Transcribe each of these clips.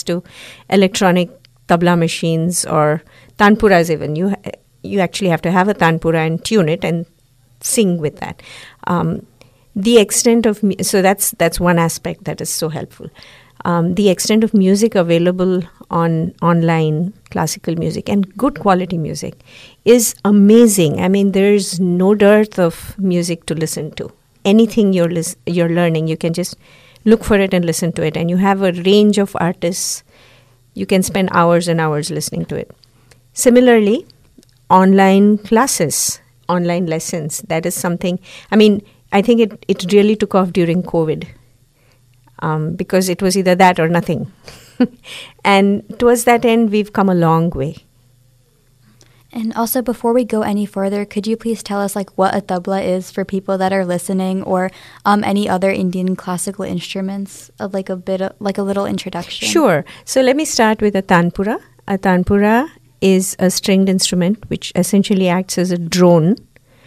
to electronic tabla machines or tanpuras even. You actually have to have a tanpura and tune it and sing with that. The extent of so that's one aspect that is so helpful. The extent of music available on online, classical music and good quality music is amazing. I mean, there's no dearth of music to listen to. Anything you're learning, you can just look for it and listen to it. And you have a range of artists. You can spend hours and hours listening to it. Similarly, online classes, online lessons, that is something, I mean, I think it really took off during COVID because it was either that or nothing. And towards that end, we've come a long way. And also, before we go any further, could you please tell us what a tabla is for people that are listening, or any other Indian classical instruments, a little introduction? Sure. So let me start with a tanpura. A tanpura is a stringed instrument which essentially acts as a drone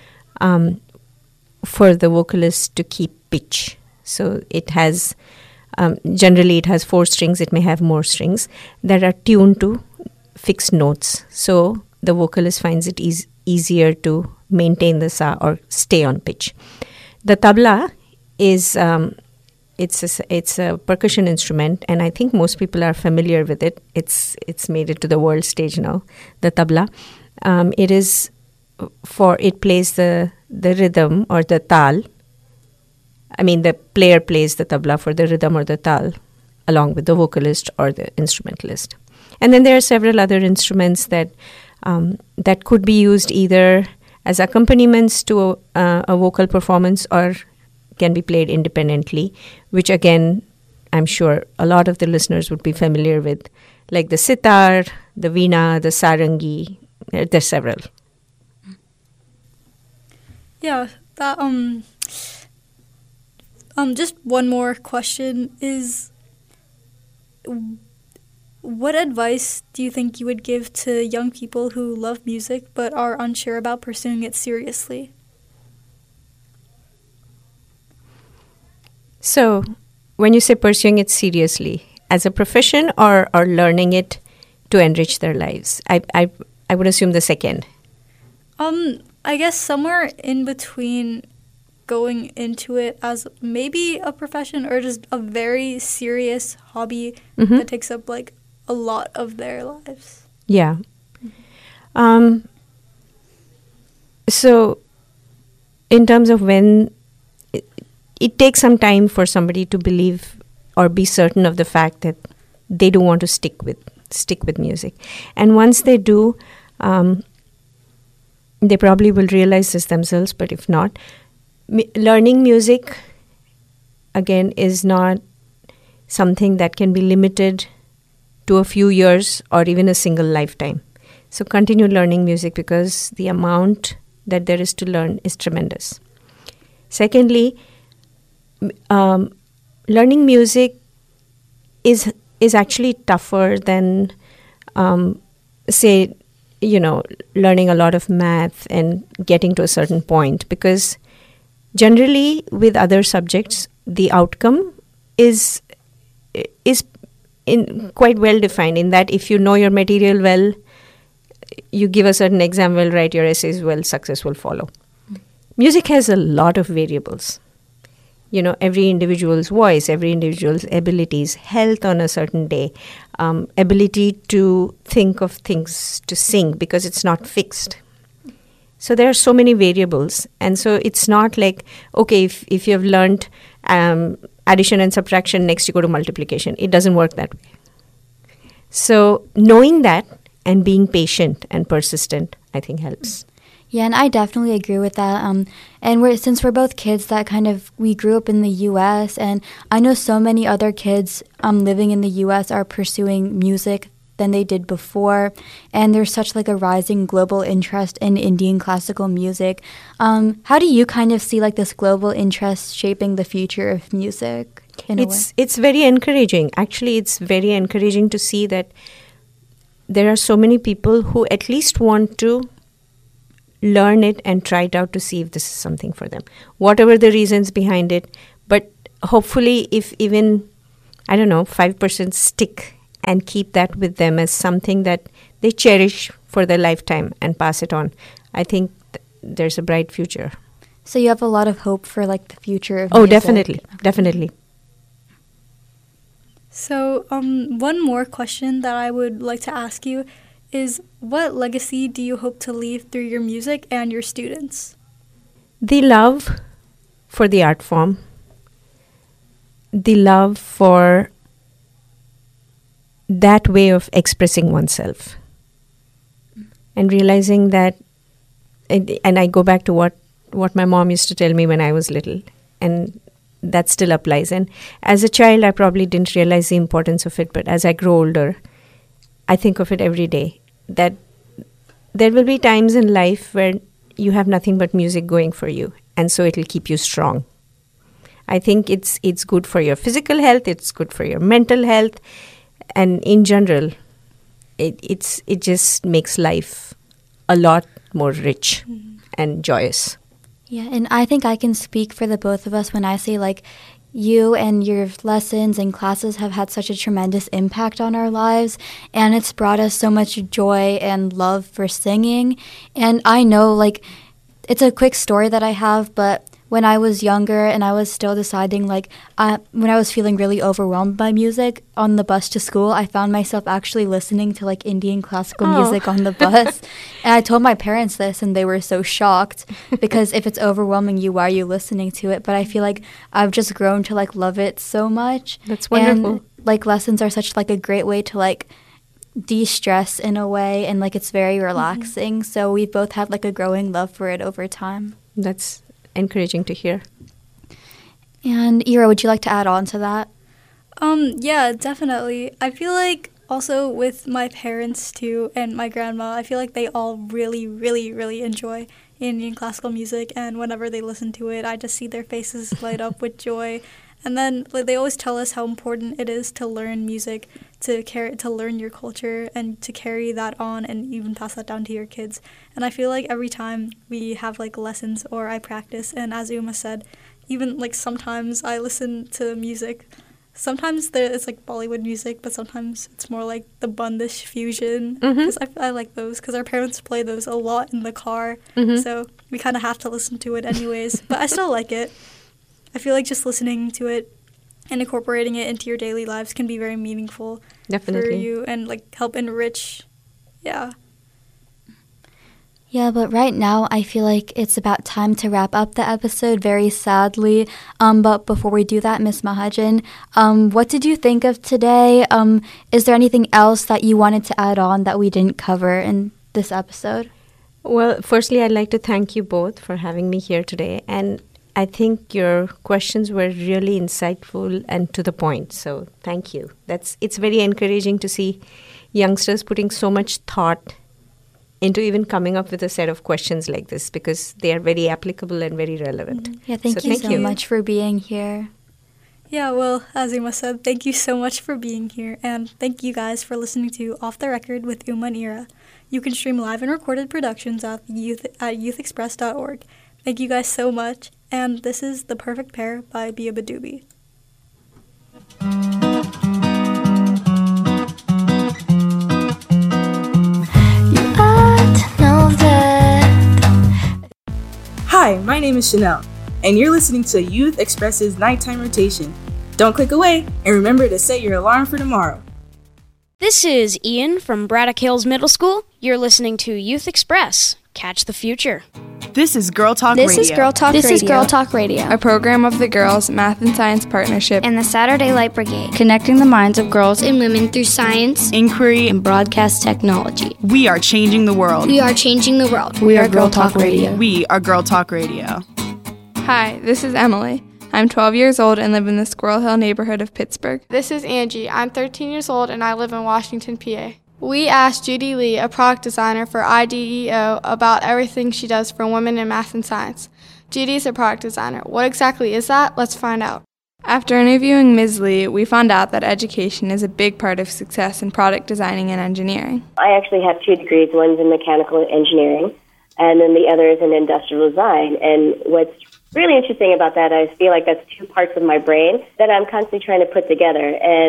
for the vocalist to keep pitch. So it has, generally it has 4 strings, it may have more strings that are tuned to fixed notes. So the vocalist finds it easier to maintain the sa or stay on pitch. The tabla is, it's a percussion instrument, and I think most people are familiar with it. It's made it to the world stage now, the tabla. It plays the rhythm or the tal. I mean, the player plays the tabla for the rhythm or the tal along with the vocalist or the instrumentalist. And then there are several other instruments that could be used either as accompaniments to a vocal performance or can be played independently, which again, I'm sure a lot of the listeners would be familiar with, like the sitar, the veena, the sarangi. There's several. Yeah, that just one more question is, what advice do you think you would give to young people who love music but are unsure about pursuing it seriously? So, when you say pursuing it seriously, as a profession or learning it to enrich their lives? I would assume the second. I guess somewhere in between going into it as maybe a profession or just a very serious hobby that takes up a lot of their lives. Yeah. So, in terms of when it takes some time for somebody to believe or be certain of the fact that they do want to stick with music, and once they do, they probably will realize this themselves. But if not, learning music again is not something that can be limited to a few years or even a single lifetime. So continue learning music because the amount that there is to learn is tremendous. Secondly, learning music is actually tougher than, learning a lot of math and getting to a certain point, because generally with other subjects, the outcome is quite well defined, in that if you know your material well, you give a certain exam well, write your essays well, success will follow. Music has a lot of variables. Every individual's voice, every individual's abilities, health on a certain day, ability to think of things to sing because it's not fixed. So there are so many variables. And so it's not like, okay, if you've learned addition and subtraction, next you go to multiplication. It doesn't work that way. So knowing that and being patient and persistent, I think helps. Yeah, and I definitely agree with that. And since we're both kids that we grew up in the U.S., and I know so many other kids living in the U.S. are pursuing music than they did before, and there's such a rising global interest in Indian classical music. How do you kind of see this global interest shaping the future of music in a way? It's very encouraging. Actually, it's very encouraging to see that there are so many people who at least want to learn it and try it out to see if this is something for them, whatever the reasons behind it. But hopefully if even, 5% stick and keep that with them as something that they cherish for their lifetime and pass it on, I think there's a bright future. So you have a lot of hope for like the future of Oh, music. definitely. So, one more question that I would like to ask you is, what legacy do you hope to leave through your music and your students? The love for the art form, the love for that way of expressing oneself, and realizing that, and I go back to what my mom used to tell me when I was little, and that still applies. And as a child, I probably didn't realize the importance of it, but as I grow older, I think of it every day, that there will be times in life where you have nothing but music going for you, and so it'll keep you strong. I think it's good for your physical health, it's good for your mental health, and in general, it just makes life a lot more rich and joyous. Yeah, and I think I can speak for the both of us when I say, like, you and your lessons and classes have had such a tremendous impact on our lives, and it's brought us so much joy and love for singing. And I know, like, it's a quick story that I have, but when I was younger and I was still deciding, like, when I was feeling really overwhelmed by music on the bus to school, I found myself actually listening to, like, Indian classical music on the bus. And I told my parents this, and they were so shocked, because if it's overwhelming you, why are you listening to it? But I feel like I've just grown to, like, love it so much. That's wonderful. And, like, lessons are such, like, a great way to, like, de-stress in a way, and, like, it's very relaxing. So we both had, like, a growing love for it over time. That's encouraging to hear. And Ira, would you like to add on to that? Yeah, definitely. I feel like also with my parents too and my grandma, I feel like they all really, really, really enjoy Indian classical music, and whenever they listen to it, I just see their faces light up with joy. And then they always tell us how important it is to learn music, to learn your culture, and to carry that on and even pass that down to your kids. And I feel like every time we have like lessons or I practice, and as Uma said, even like sometimes I listen to music. Sometimes it's like Bollywood music, but sometimes it's more like the Bundish fusion, because I like those, because our parents play those a lot in the car, so we kind of have to listen to it anyways, but I still like it. I feel like just listening to it and incorporating it into your daily lives can be very meaningful for you and like help enrich. Yeah. Yeah, but right now I feel like it's about time to wrap up the episode, very sadly. But before we do that, Ms. Mahajan, what did you think of today? Is there anything else that you wanted to add on that we didn't cover in this episode? Well, firstly, I'd like to thank you both for having me here today. And I think your questions were really insightful and to the point. So thank you. It's very encouraging to see youngsters putting so much thought into even coming up with a set of questions like this, because they are very applicable and very relevant. Yeah, thank you so much for being here. Yeah, well, as Uma said, thank you so much for being here, and thank you guys for listening to Off the Record with Uma and Ira. You can stream live and recorded productions at youthexpress.org. Thank you guys so much, and this is The Perfect Pair by Bia Badoobie. Hi, my name is Chanel, and you're listening to Youth Express's Nighttime Rotation. Don't click away, and remember to set your alarm for tomorrow. This is Ian from Braddock Hills Middle School. You're listening to Youth Express. Catch the future. This is Girl Talk Radio. This is Girl Talk Radio, a program of the Girls Math and Science Partnership and the Saturday Light Brigade, connecting the minds of girls and women through science, inquiry, and broadcast technology. We are changing the world. We are changing the world. We are Girl Talk Radio. We are Girl Talk Radio. Hi, this is Emily. I'm 12 years old and live in the Squirrel Hill neighborhood of Pittsburgh. This is Angie. I'm 13 years old and I live in Washington, PA. We asked Judy Lee, a product designer for IDEO, about everything she does for women in math and science. Judy is a product designer. What exactly is that? Let's find out. After interviewing Ms. Lee, we found out that education is a big part of success in product designing and engineering. I actually have 2 degrees. One's in mechanical engineering, and then the other is in industrial design. And what's really interesting about that, I feel like that's 2 parts of my brain that I'm constantly trying to put together. And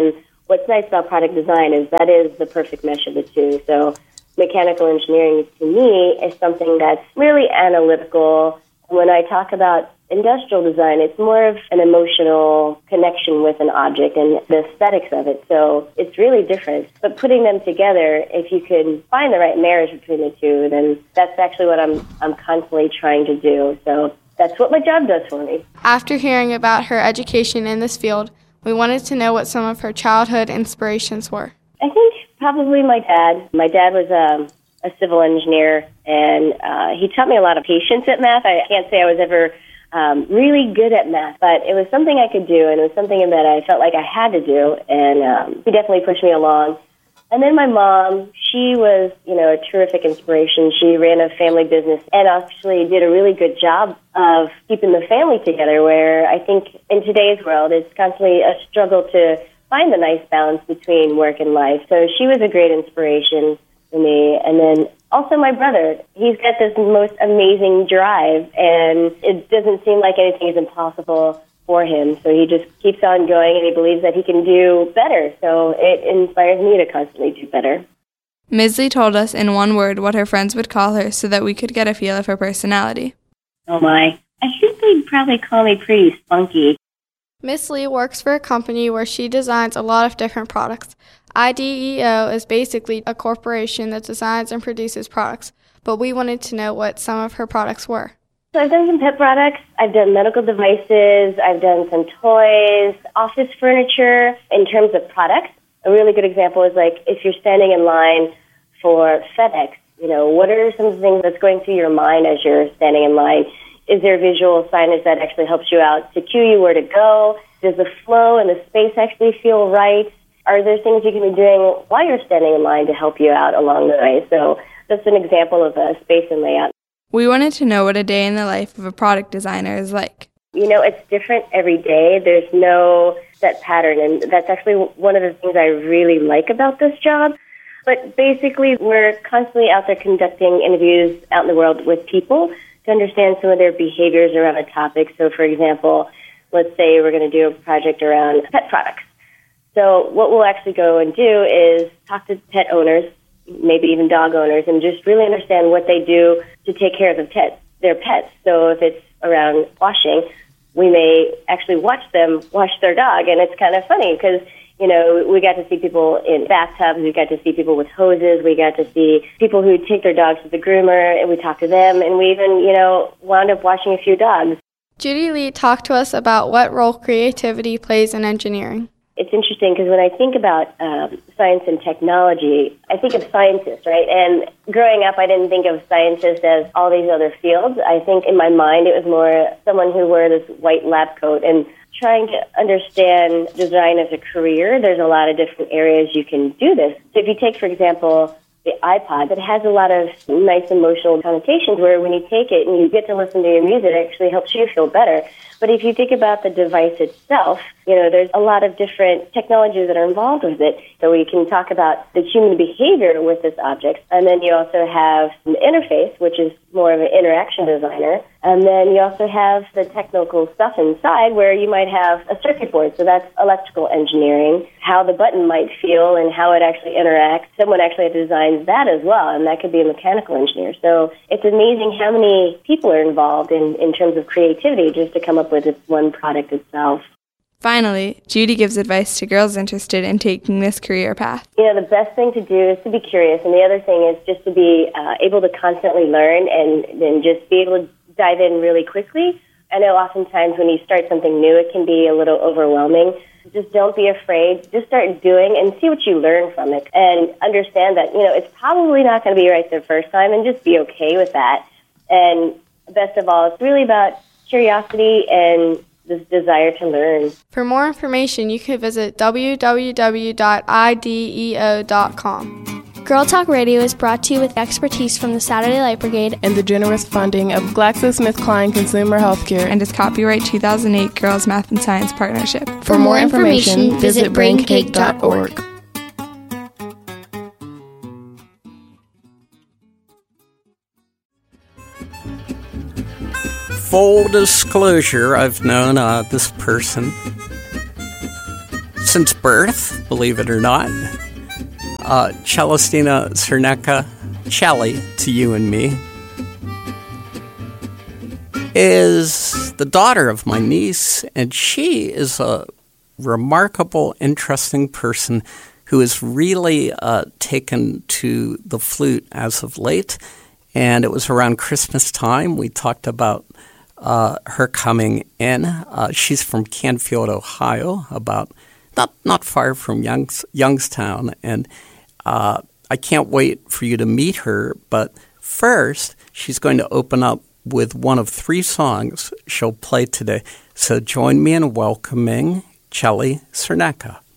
what's nice about product design is that is the perfect mesh of the two. So mechanical engineering, to me, is something that's really analytical. When I talk about industrial design, it's more of an emotional connection with an object and the aesthetics of it. So it's really different. But putting them together, if you can find the right marriage between the two, then that's actually what I'm constantly trying to do. So that's what my job does for me. After hearing about her education in this field, we wanted to know what some of her childhood inspirations were. I think probably my dad. My dad was a civil engineer, and he taught me a lot of patience at math. I can't say I was ever really good at math, but it was something I could do, and it was something that I felt like I had to do, and he definitely pushed me along. And then my mom, she was, a terrific inspiration. She ran a family business and actually did a really good job of keeping the family together, where I think in today's world it's constantly a struggle to find the nice balance between work and life. So she was a great inspiration for me. And then also my brother, he's got this most amazing drive, and it doesn't seem like anything is impossible for him. So he just keeps on going, and he believes that he can do better. So it inspires me to constantly do better. Ms. Lee told us in one word what her friends would call her so that we could get a feel of her personality. Oh my. I think they'd probably call me pretty spunky. Miss Lee works for a company where she designs a lot of different products. IDEO is basically a corporation that designs and produces products, but we wanted to know what some of her products were. So I've done some pet products, I've done medical devices, I've done some toys, office furniture. In terms of products, a really good example is like if you're standing in line for FedEx, what are some of the things that's going through your mind as you're standing in line? Is there visual signage that actually helps you out to cue you where to go? Does the flow and the space actually feel right? Are there things you can be doing while you're standing in line to help you out along the way? So that's an example of a space and layout. We wanted to know what a day in the life of a product designer is like. It's different every day. There's no set pattern, and that's actually one of the things I really like about this job. But basically, we're constantly out there conducting interviews out in the world with people to understand some of their behaviors around a topic. So, for example, let's say we're going to do a project around pet products. So what we'll actually go and do is talk to pet owners, maybe even dog owners, and just really understand what they do to take care of their pets. So if it's around washing, we may actually watch them wash their dog, and it's kind of funny because, we got to see people in bathtubs, we got to see people with hoses, we got to see people who take their dogs to the groomer, and we talked to them, and we even, wound up washing a few dogs. Judy Lee talked to us about what role creativity plays in engineering. It's interesting because when I think about science and technology, I think of scientists, right? And growing up, I didn't think of scientists as all these other fields. I think in my mind, it was more someone who wore this white lab coat and trying to understand design as a career. There's a lot of different areas you can do this. So if you take, for example, the iPod, that has a lot of nice emotional connotations where when you take it and you get to listen to your music, it actually helps you feel better. But if you think about the device itself, there's a lot of different technologies that are involved with it. So we can talk about the human behavior with this object. And then you also have the interface, which is more of an interaction designer. And then you also have the technical stuff inside where you might have a circuit board. So that's electrical engineering, how the button might feel and how it actually interacts. Someone actually designs that as well, and that could be a mechanical engineer. So it's amazing how many people are involved in terms of creativity just to come up with this one product itself. Finally, Judy gives advice to girls interested in taking this career path. The best thing to do is to be curious, and the other thing is just to be able to constantly learn and then just be able to dive in really quickly. I know oftentimes when you start something new, it can be a little overwhelming. Just don't be afraid. Just start doing and see what you learn from it, and understand that, it's probably not going to be right the first time, and just be okay with that. And best of all, it's really about curiosity and this desire to learn. For more information, you can visit www.ideo.com. Girl Talk Radio is brought to you with expertise from the Saturday Light Brigade and the generous funding of GlaxoSmithKline Consumer Healthcare and its copyright 2008 Girls Math and Science Partnership. For more information, visit braincake.org. Full disclosure, I've known this person recent birth, believe it or not. Celestina Cernecka, Chelly to you and me, is the daughter of my niece, and she is a remarkable, interesting person who has really taken to the flute as of late. And it was around Christmas time we talked about her coming in. She's from Canfield, Ohio, about not far from Youngstown, and I can't wait for you to meet her. But first, she's going to open up with one of 3 songs she'll play today. So join me in welcoming Chelly Cernecka.